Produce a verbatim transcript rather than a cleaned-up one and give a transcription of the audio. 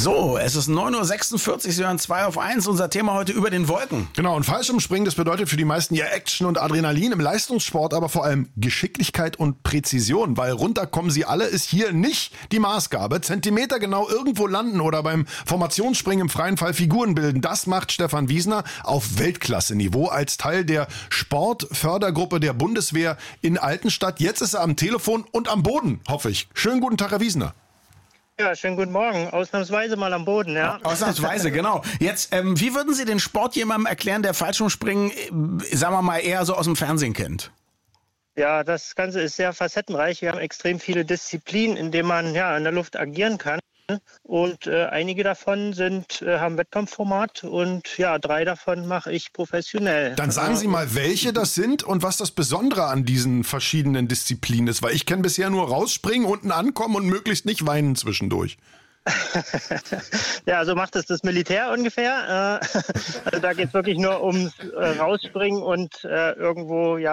So, es ist neun Uhr sechsundvierzig, Sie hören zwei auf eins. Unser Thema heute über den Wolken. Genau, und Fallschirmspringen, das bedeutet für die meisten ja Action und Adrenalin im Leistungssport, aber vor allem Geschicklichkeit und Präzision, weil runterkommen sie alle ist hier nicht die Maßgabe. Zentimeter genau irgendwo landen oder beim Formationsspringen im freien Fall Figuren bilden, das macht Stefan Wiesner auf Weltklasse-Niveau als Teil der Sportfördergruppe der Bundeswehr in Altenstadt. Jetzt ist er am Telefon und am Boden, hoffe ich. Schönen guten Tag, Herr Wiesner. Ja, schönen guten Morgen. Ausnahmsweise mal am Boden, ja. Ausnahmsweise, genau. Jetzt, ähm, wie würden Sie den Sport jemandem erklären, der Fallschirmspringen, äh, sagen wir mal, eher so aus dem Fernsehen kennt? Ja, das Ganze ist sehr facettenreich. Wir haben extrem viele Disziplinen, in denen man ja in der Luft agieren kann. Und äh, einige davon sind, äh, haben Wettkampfformat und ja, drei davon mache ich professionell. Dann sagen Sie mal, welche das sind und was das Besondere an diesen verschiedenen Disziplinen ist, weil ich kenne bisher nur rausspringen, unten ankommen und möglichst nicht weinen zwischendurch. Ja, so macht es das Militär ungefähr. Also da geht es wirklich nur ums äh, Rausspringen und äh, irgendwo ja